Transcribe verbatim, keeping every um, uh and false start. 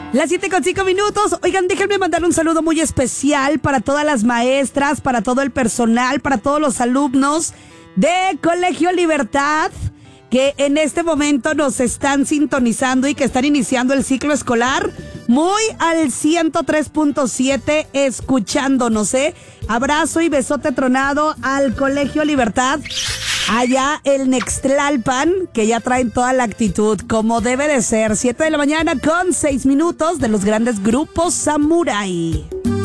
Las siete con cinco minutos. Oigan, déjenme mandar un saludo muy especial para todas las maestras, para todo el personal, para todos los alumnos de Colegio Libertad, que en este momento nos están sintonizando y que están iniciando el ciclo escolar muy al ciento tres punto siete, escuchándonos, ¿eh? Abrazo y besote tronado al Colegio Libertad, allá el Nextlalpan, que ya traen toda la actitud, como debe de ser. siete de la mañana con seis minutos de los grandes grupos Samurai.